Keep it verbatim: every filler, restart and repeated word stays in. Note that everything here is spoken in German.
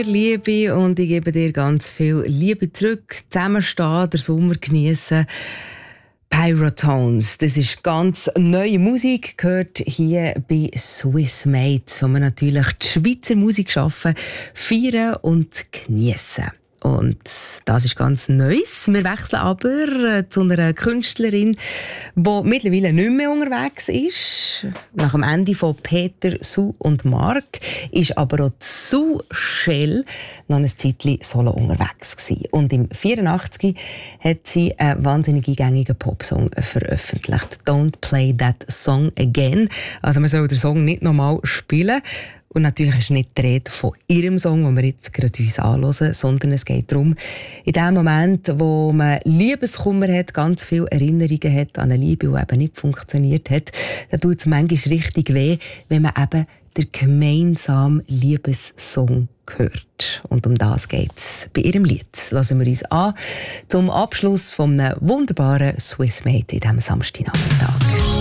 Liebe und ich gebe dir ganz viel Liebe zurück. Zusammenstehen, den Sommer geniessen. Pyrotones, das ist ganz neue Musik, gehört hier bei Swiss Mates, wo wir natürlich die Schweizer Musik schaffen, feiern und geniessen. Und das ist ganz Neues. Wir wechseln aber zu einer Künstlerin, die mittlerweile nicht mehr unterwegs ist. Nach dem Ende von Peter, Sue und Mark ist aber auch Sue Shell noch ein Zeitchen solo unterwegs gewesen. Und im vierundachtzig hat sie einen wahnsinnig eingängigen Popsong veröffentlicht. «Don't Play That Song Again». Also man soll den Song nicht nochmal spielen. Und natürlich ist nicht die Rede von ihrem Song, den wir jetzt gerade uns anhören, sondern es geht darum, in dem Moment, wo man Liebeskummer hat, ganz viele Erinnerungen hat an eine Liebe, die eben nicht funktioniert hat, da tut es manchmal richtig weh, wenn man eben den gemeinsamen Liebessong hört. Und um das geht es bei ihrem Lied. Lassen wir uns an zum Abschluss von einem wunderbaren Swiss Mate in diesem Samstagnachmittag.